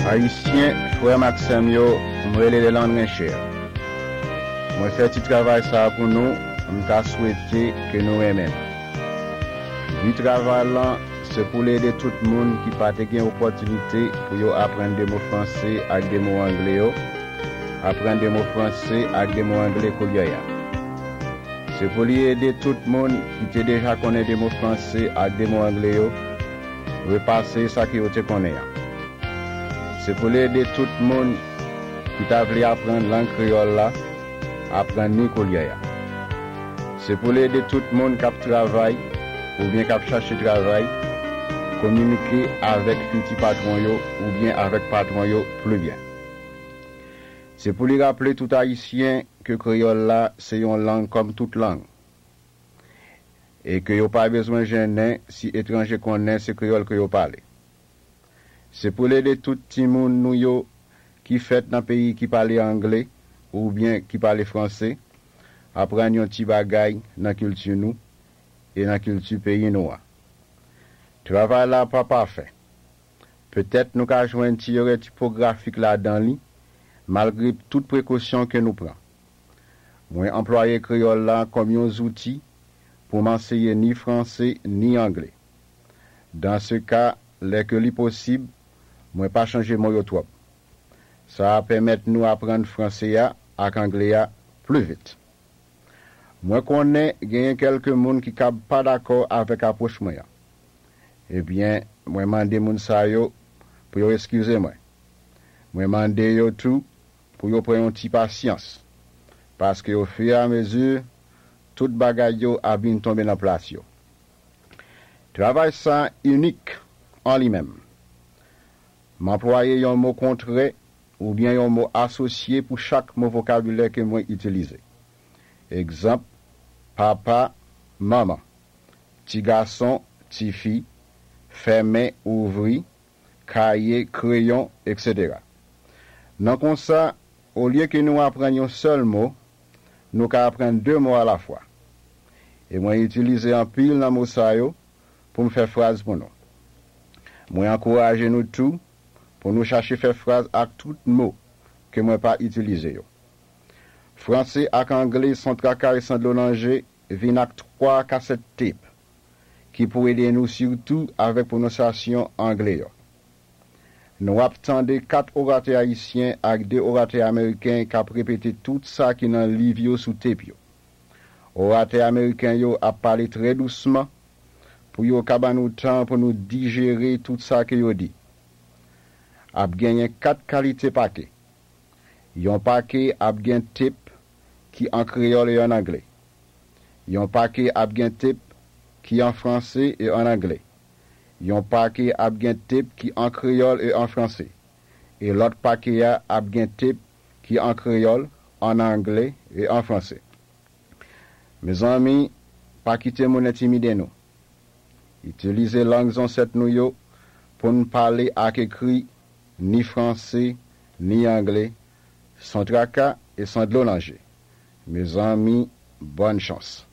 Haïtien, frère Maxime yo, m'rele de Landrin cher. Moi fait petit travail ça pour nous, m'ta souhaité que nous aimen. Du travail là, c'est pour aider tout le monde qui pas de opportunité pour yo apprendre des mots français avec des mots anglais yo, apprendre des mots français avec des mots anglais kolya. C'est pour aider tout le monde qui déjà connaît des mots français avec des mots anglais yo, repasser ça qui yo te connaît. C'est pour aider tout le monde qui t'a voulu apprendre langue créole là, apprendre Nicolia. C'est pour aider tout le monde qui travaille ou bien qui cherche travail, communiquer avec petit patron yo ou bien avec patron yo plus bien. C'est pour lui rappeler tout haïtien que créole là c'est une langue comme toute langue. Et que yo pas besoin de gêner si étranger connaît ce créole que yo parle. C'est pour aider tout petit monde nou yo qui fait dans pays qui parle anglais ou bien qui parle français apprendre un petit bagay dans culture nous et dans culture pays nous. Travail là pas parfait. Peut-être nous ka joindre un petit typographique là dans li malgré toute précaution que nous prenons. Moi employer créole là comme un outil pour m'enseigner ni français ni anglais. Dans ce cas, les que li possible moi pas changer mon trop. Ça va permettre nous apprendre français et anglais plus vite. Moi connais gagne quelques monde qui cap pas d'accord avec approche moi. Eh bien, moi mandé moun sa yo pour yo excuser moi. Moi mandé yo tout pour yo prendre un petit patience parce que au fur et à mesure tout bagay yo a bien tombé dans place yo. Travail ça unique en lui-même. M'employer un mot contraire ou bien un mot associé pour chaque mot vocabulaire que moi utiliser. Exemple, papa, maman, petit garçon, petit fille, fermer, ouvrir, cahier, crayon, etc. Dans comme ça, au lieu que nous apprenions un seul mot, nous apprenons deux mots à la fois. Et moi utiliser un pile dans mot ça yo pour me faire phrase pour nous. Moi encourager nous tous pour nous chercher faire phrase avec tout mot que moi pas utiliser yo. Français et anglais sont tracas et sans danger viennent avec 3 cassettes type qui pourraient aider nous surtout avec prononciation anglais. Nous attendons 4 orateurs haïtiens avec 2 orateurs américains qui ont répété tout ça qui dans le livre sous tape. Orateurs américains yo a parlé très doucement pour yo ka nous temps pour nous digérer tout ça que yo dit. A gagné 4 qualités paquet. Yon paquet a gagné type qui en créole et en anglais. Yon paquet a gagné type qui en français et en anglais. Yon paquet a gagné type qui en créole et en français. Et l'autre paquet a gagné type qui en créole, en anglais et en français. Mes amis, pas quitter mon intimidé nous. Utilisez langues ancêtres nous yo pour nous parler avec écrit ni français ni anglais sans tracas et sans danger. Mes amis, bonne chance.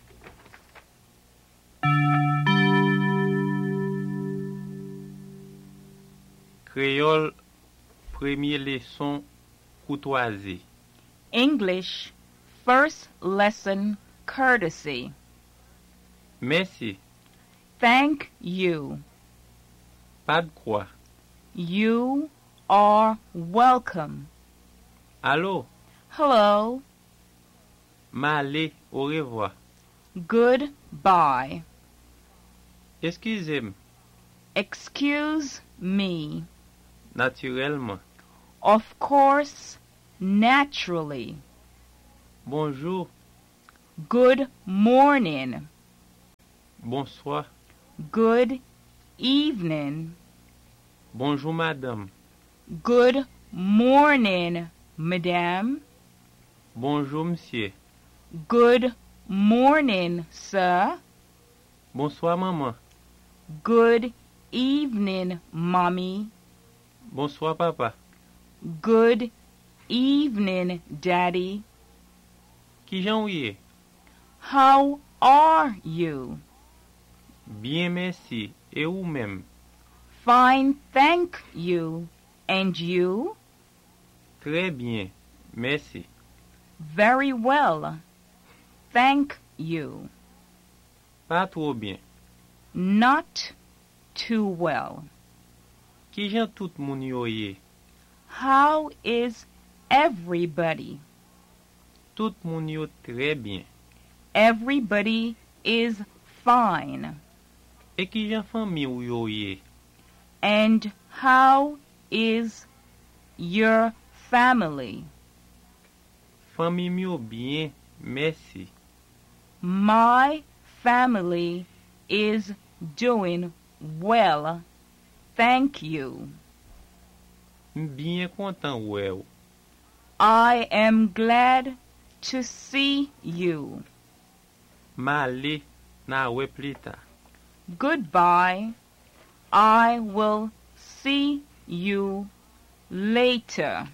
Créole, première leçon, courtoisie. English, first lesson, courtesy. Merci. Thank you. Pas de quoi. You are welcome. Allô? Hello. M'aller, au revoir. Goodbye. Excusez-moi. Excuse me. Naturellement. Of course, naturally. Bonjour. Good morning. Bonsoir. Good evening. Bonjour, madame. Good morning, madame. Bonjour, monsieur. Good morning, sir. Bonsoir, maman. Good evening, mommy. Bonsoir, papa. Good evening, daddy. Qui j'en ouye? How are you? Bien, merci. Et vous-même? Fine, thank you. And you? Très bien, merci. Very well. Thank you. Pas trop bien. Not too well. Ki jan tout moun yo ye? How is everybody? Tout moun yo très bien. Everybody is fine. E ki jan fami ou yo ye? And how is your family? Fami mi yo bien, merci. My family is doing well. Thank you. M bien content wè ou. I am glad to see you. Male na wè pli ta. Goodbye. I will see you later.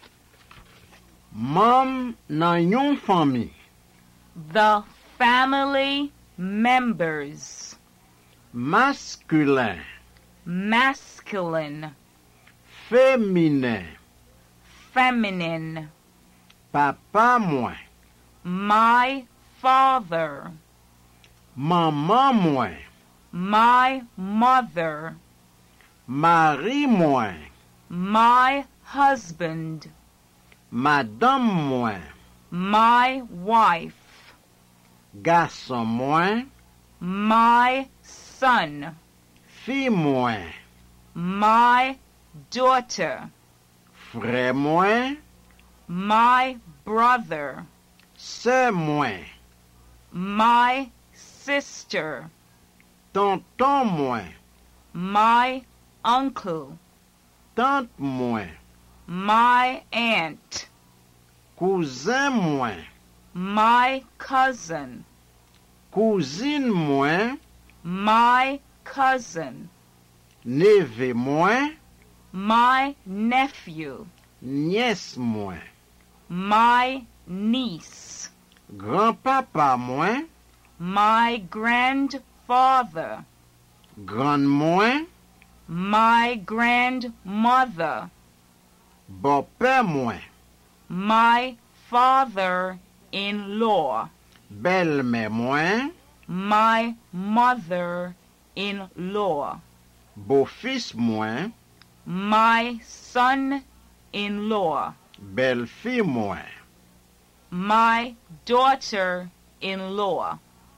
Mam nan yon fami. The family members. Masculin, Masculine. féminin. Feminine. Papa mwen, My father. maman mwen, My mother. mari mwen, My husband. madame mwen, My wife. garçon mwen, My son. fi mwen, My daughter. frère mwen, My brother. sœur mwen, My sister. tonton mwen, My uncle. tante mwen, My aunt. cousin mwen, My cousin. cousine mwen, My cousin. neve mwen, My nephew. nièce mwen, My niece. grand-papa mwen, My grandfather. grand mwen, My grandmother. beau-père mwen, My father-in-law. belle-mère mwen, My mother-in-law. beau-fils mwen, My son-in-law. belle-fille mwen. My daughter-in-law.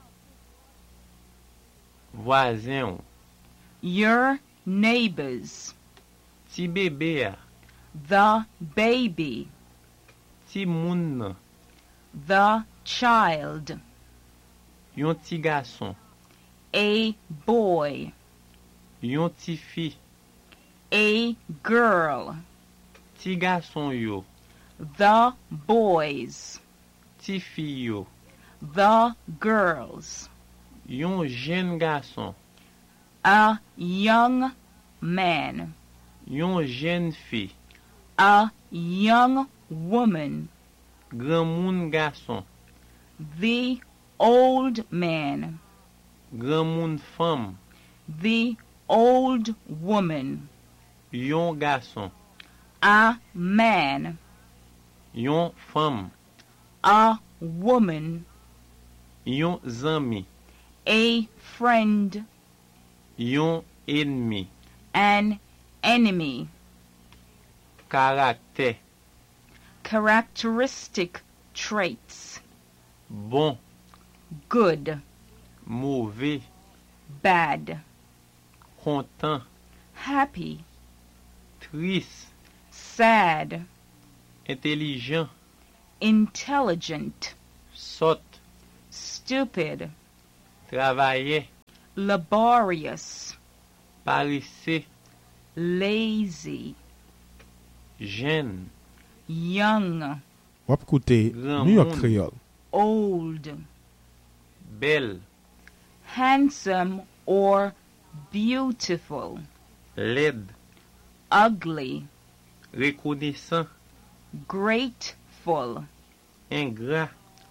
Voisin ou. Your neighbors. Ti bebe a. The baby. Ti moun nan. The child. Yon ti gason. A boy. Yon ti fi. A girl. Ti gason yo. The boys. Ti fi yo. The girls. Yon jen gason. A young man. Yon jen fi. A young woman. Gran moun gason. The old man. Gran moun fam. The old woman. Yon gason. A man. Yon fam. A woman. Yon zami. A friend. Yon enmi. An enemy. Karakter. Characteristic traits. Bon. Good. Mauvais. Bad. Content. Happy. Triste. Sad. Intelligent. Intelligent. Sot. Stupid. Travailler. Laborious. Paresse. Lazy. Jeune. Young. Wap koute New York Creole. Old. Belle. Handsome or beautiful. Laide. Ugly. Reconnaissant. Grateful. Ingrat.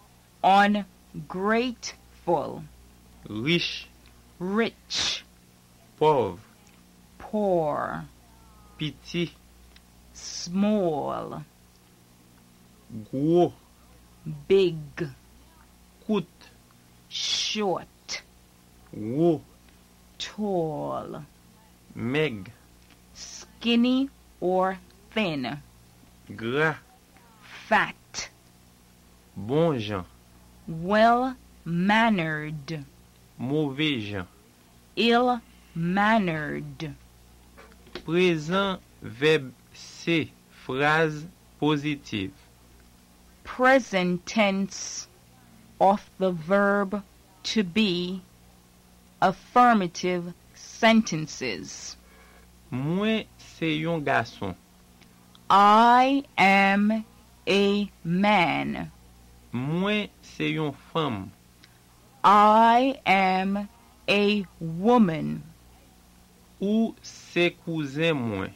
Ungrateful. Riche. Rich. Pauvre. Poor. Petit. small, gros, big, court, short, gros, tall, maigre, skinny or thin, gras, fat, bon gens, well-mannered, mauvais gens. ill-mannered, Présent verbe C, phrase positive. present tense of the verb to be, affirmative sentences. Moi c'est yon garçon. I am a man. Moi c'est yon femme. I am a woman. Ou c'est cousin moi.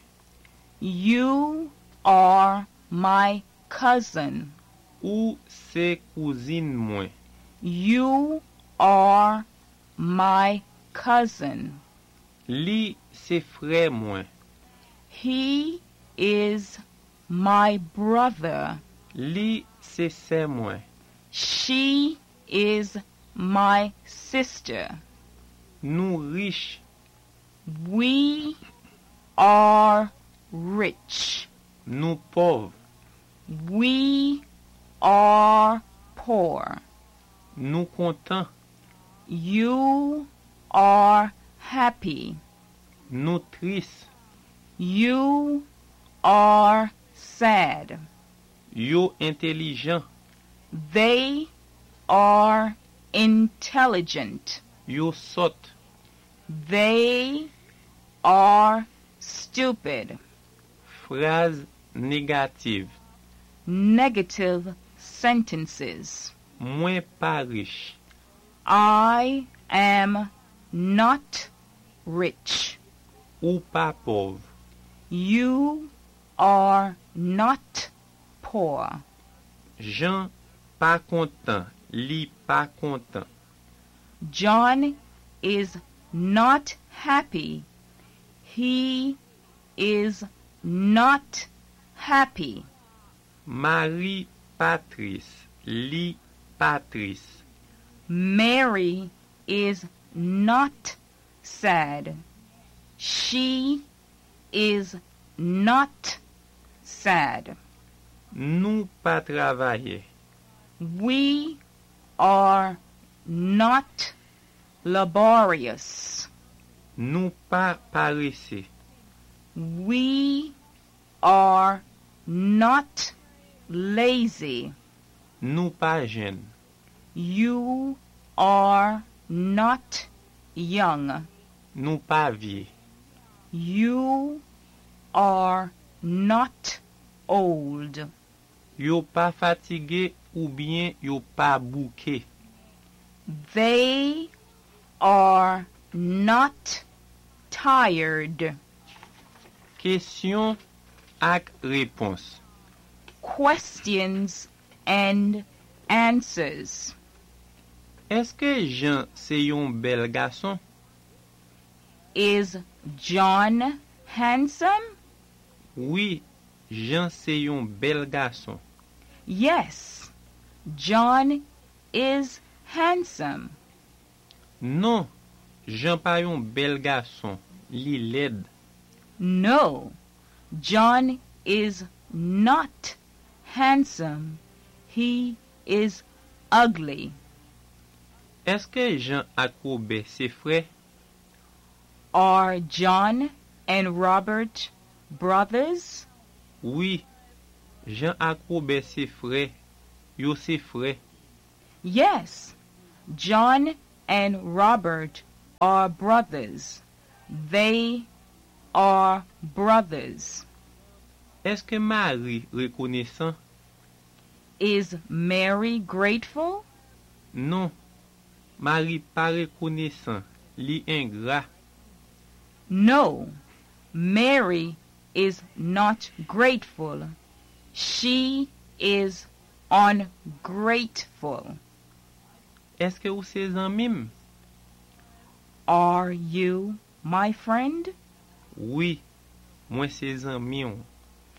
You are my cousin. Ou c'est cousine moi. You are my cousin. Li c'est frère moi. He is my brother. Li c'est sœur moi. She is my sister. Nous riches. We are rich. Nous pauvres. We are poor. Nous contents. You are happy. Nous tristes. You are sad. Yo intelligent. They are intelligent. Yo sot. They are stupid. Phrase négative. Negative sentences. Moi pas riche. I am not rich. Ou pas pauvre. You are not poor. Jean pas content. Li pas content. John is not happy. He is not happy. Marie Patrice. Li Patrice. Mary is not sad. She is not sad. Nous pas travailler. We are not laborious. Nous pas paresseux. We are not lazy. Nous pas jeunes. You are not young. Nous pas vieux. You are not old. Yo pas fatigué ou bien yo pas bouqué. They are not tired. Question ak réponse. Questions and answers. Est-ce que Jean c'est yon bel garçon? Is John handsome? Oui, Jean c'est yon bel garçon. Yes, John is handsome. Non, Jean pas yon bel garçon. Li laid. No, John is not handsome. He is ugly. Est-ce que Jean ak Robert c'est frère? Are John and Robert brothers? Oui, Jean ak Robert c'est frère. Yo c'est frère. Yes, John and Robert are brothers. They are brothers. Est-ce que Marie reconnaissant? Is Mary grateful? Non, Marie pas reconnaissant. Li ingrat. No, Mary is not grateful. She is ungrateful. Est-ce que ou c'est zanmim? Are you my friend? Oui, moi c'est zanmi.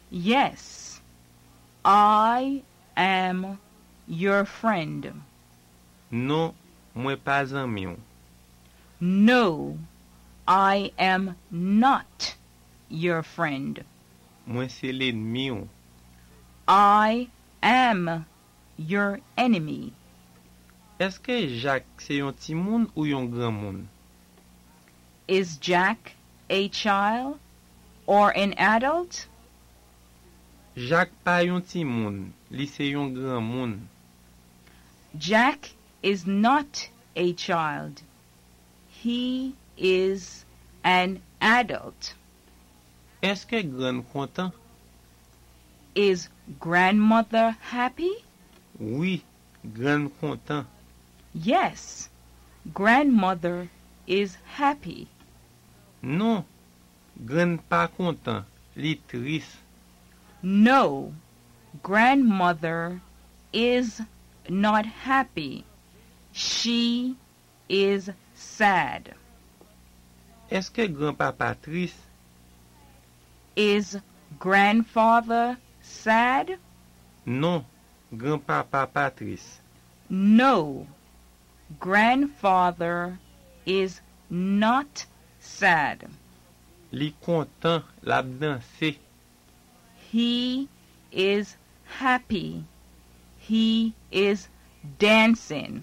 Yes, I am your friend. Non, mwen pa zanmi ou. No, I am not your friend. Mwen se l'ennemi ou. I am your enemy. Eske Jacques se yon ti moun ou yon gran moun? Is Jack a child or an adult? Jacques pa yon ti moun, li se yon gran moun. Jack is not a child. He is an adult. Eske gran kontan? Is grandmother happy? Oui, gran kontan. Yes, grandmother is happy. Non, gran pa kontan, li tris. No, grandmother is not happy. She is sad. Eske gran papa tris? Is grandfather sad? Non, gran papa pa tris. No, grandfather is not sad. Li kontan, lap danse. He is happy. He is dancing.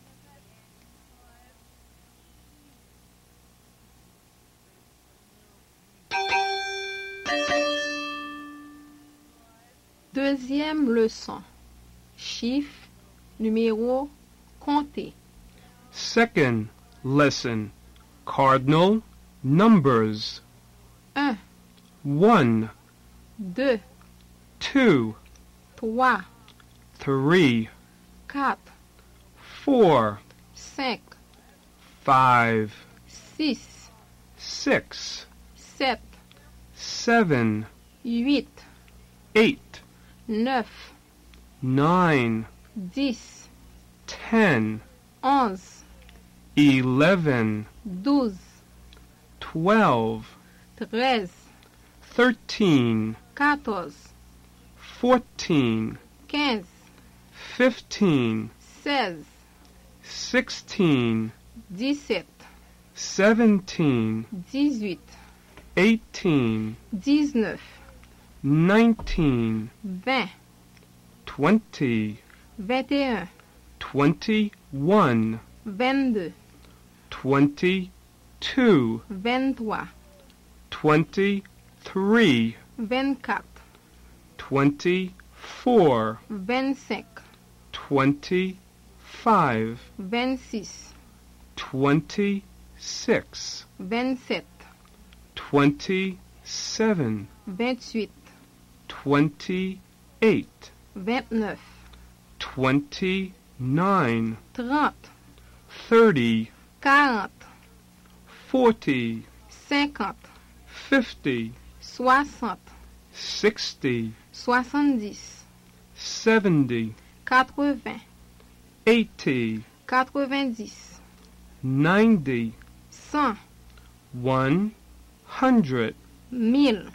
Deuxième leçon. Chiffres, numéros, compter. Second lesson. Cardinal numbers. 1, 1, 2, 2, 3, 3, 4, 4, 5, 5, 6, 6, 7, 7, 8, 8, 9, 9, 10, 10, 11, 11, 12, 12, 13, 13, 14, 14, 15, 15, 16, 16, 17, 17, 18, 18, 19, 19, 20, 20, 21, 21, 22, 22, 23, 23, 24, 24, 25, 25, 26, 26, 27, 27, 28, 28, 29, 29, 30, 30, 40, 40, 50, 50, 60, 60, 70, 70, 80, 80, 90, 90, 100, 100, 1000.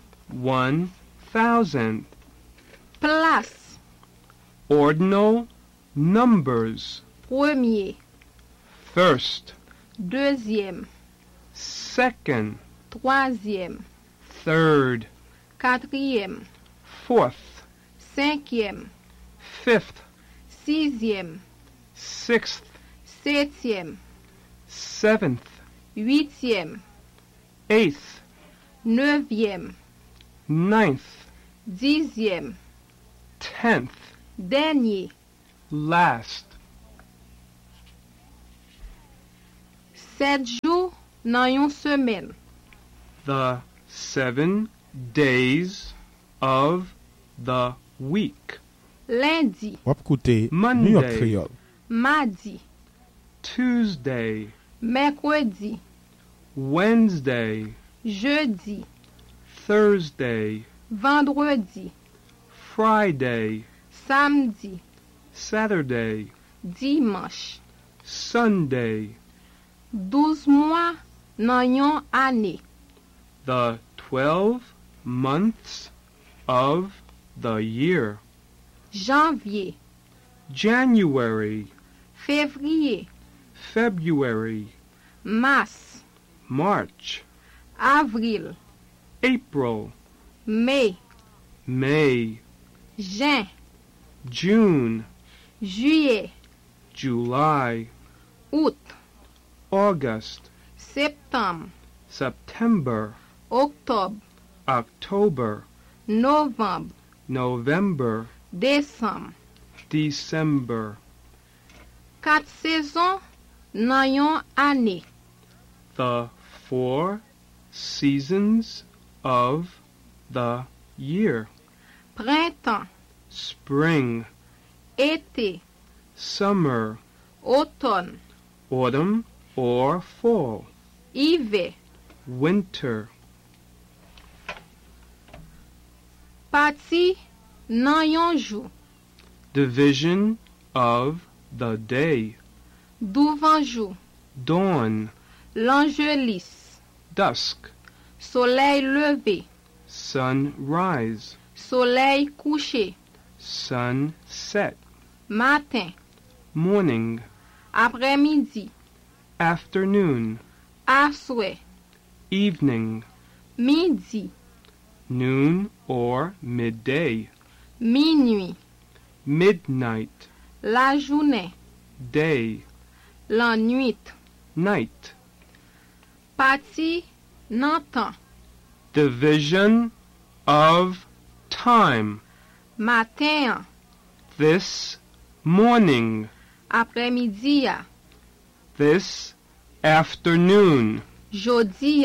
1,000. Place. Ordinal numbers. Premier, First, deuxième, second, troisième, third, quatrième, fourth, cinquième, fifth, sixième, sixth, septième, seventh, huitième, eighth, neuvième, ninth, dixième, 10th, dernier. last. 7 jours dans une semaine. The 7 days of the week. Lundi, Wap koute Monday. New York Creole. mardi, Tuesday, mercredi, Wednesday, jeudi, Thursday, vendredi, Friday, samedi, Saturday, dimanche. Sunday. 12 mois dans une année. The 12 months of the year. janvier, January, février, February, mars, March, avril, April, mai, May, juin, June, juillet, July, août, August, septembre, September, octobre, October, novembre, November, décembre. December. 4 saisons nan yon année. The 4 seasons of the year. Printemps, Spring, été, summer, automne, autumn or fall, hiver. winter. Parti nan yon jour. Division of the day. Douvan jour. Dawn, L'angélisse. dusk, Soleil levé. sunrise, Soleil couché. sunset, Matin. morning, Après-midi. afternoon, Aswe. evening, Midi. noon or midday, Minuit. midnight, La journée. day, La nuit. night. Parti nan temps. Division of time. Matin. This morning, Après-midi. this afternoon, Jodi.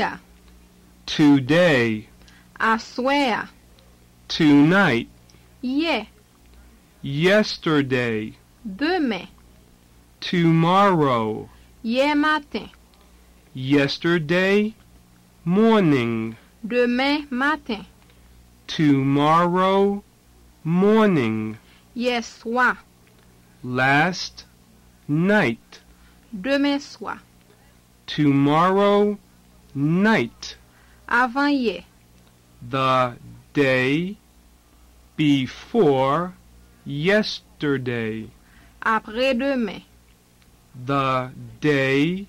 today, Aswe. tonight, Hier. yesterday, Demain. tomorrow, Hier matin. yesterday morning, Demain matin. tomorrow morning, Hier soir. last night, Demain soir. tomorrow night, Avant hier. the day before yesterday, Après-demain. the day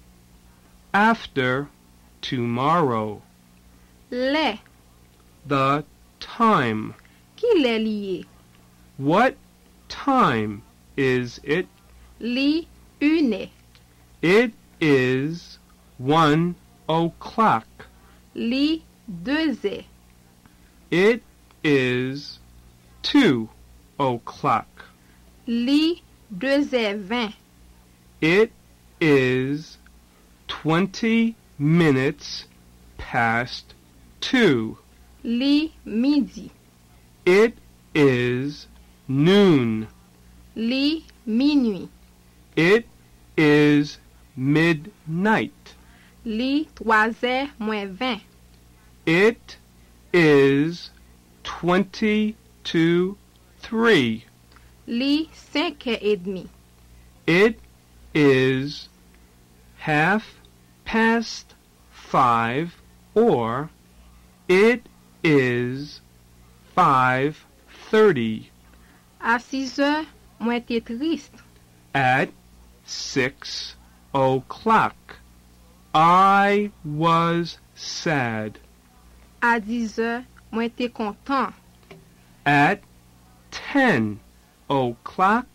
after tomorrow, Les. the time. Qui l'est lié? What time is it? Li une. It is 1 o'clock. Li 2 It is 2 o'clock. Li 2h20. It is 20 minutes past 2. Li midi. It is noon. Li minuit. It is midnight. Li 3h-20. It is 20 to 3. Li 5h30. It is 5:30 or it is 5:30. À 6h, moi t'es triste. At 6 o'clock, I was sad. À 10h, moi t'es content. At 10 o'clock,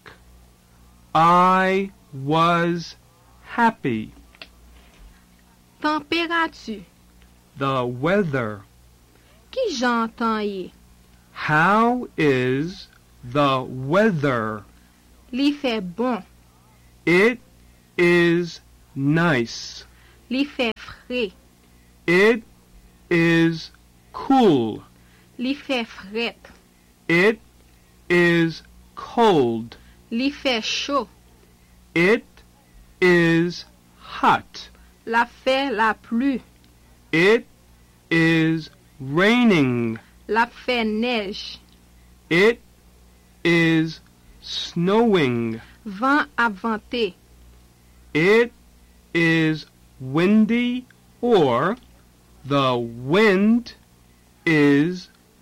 I was happy. Température. The weather. Qui j'entends y? How is the weather? Li fait bon. It is nice. Li fait frais. It is cool. Li fait fret. It is cold. Li fait chaud. It is hot. La fait la pluie. It is raining. La fait neige. It is snowing. Vent à venter. It is windy or the wind is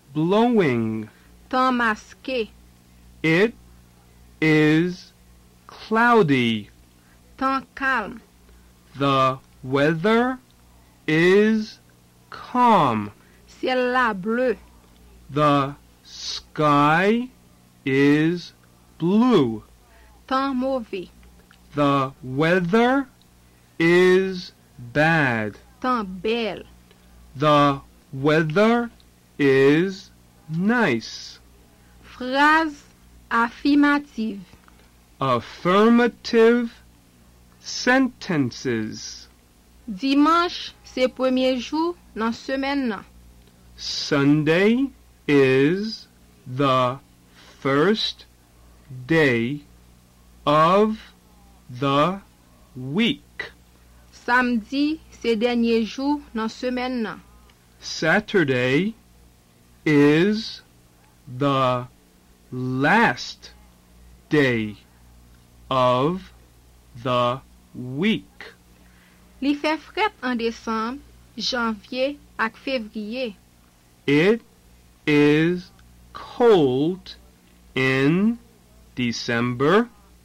blowing. Temps masqué. It is cloudy. Temps calme. The weather is calm. Ciel là bleu. The sky is blue. Temps mauvais. The weather is bad. Temps belle. The weather is nice. Phrase affirmative. Affirmative sentences. Dimanche, c'est premier jour dans semaine nan. Sunday is the first day of the week. Samedi, c'est dernier jour dans semaine nan. Saturday is the last day of the week. Li fait fret en décembre, janvier ak février. It is cold in December,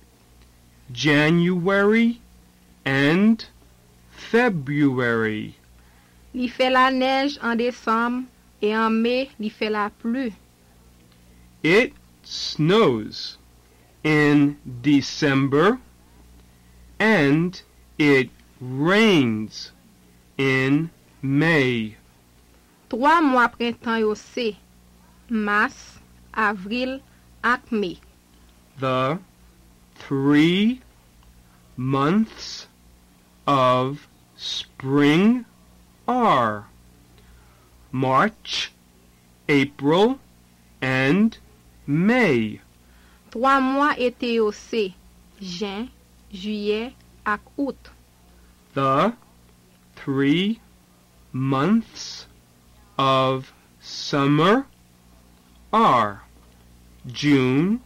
January, and February. Li fait la neige en décembre et en mai li fait la pluie. It snows in December and it rains in May. 3 mois printemps yo c'est mars, avril ak mai. The 3 months of spring are March, April, and May. 3 mois été yo c'est juin, juillet ak août. The 3 months of summer are June,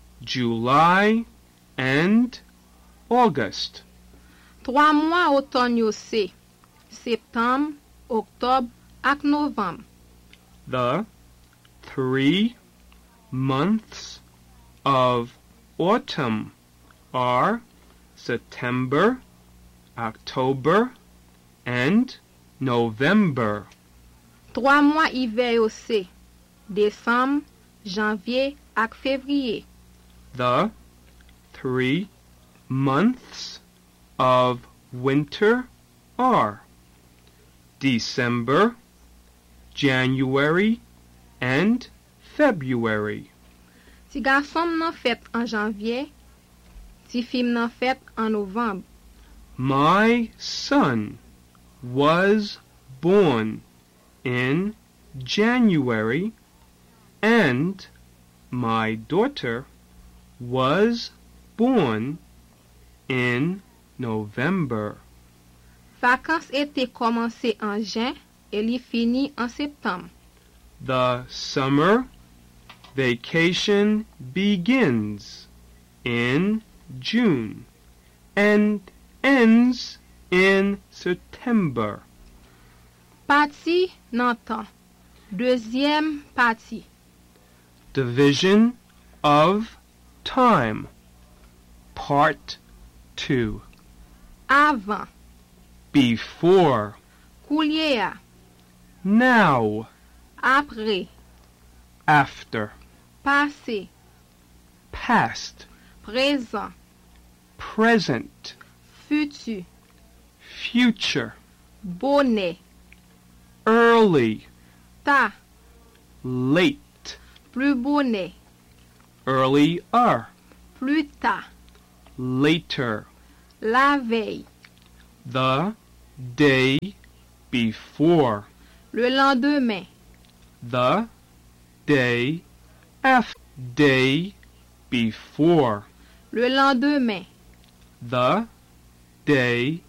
July, and August. 3 mois automne yo c'est septembre, octobre ak novembre. The 3 months of autumn are September, October, and November. 3 mois hiver yo c'est décembre, janvier ak février. The 3 months of winter are December, January, and February. Ti garçon nan fête en janvier, ti fille nan fête en novembre. My son was born in January and my daughter was born in November. Vacances été commencé en juin et li fini en septembre. The summer vacation begins in June and ends in September. Partie nan temps. Deuxième partie. Division of time. Part 2. Avant. Before. Coulier a. Now. Après. After. Passé. Past. Présent. Present. Futur. Future. Bonnet. Early. Ta. Late. Plus bonnet. Earlier. Plus tard. Later. La veille. The day before. Le lendemain. The day after. Day before. Le lendemain. The day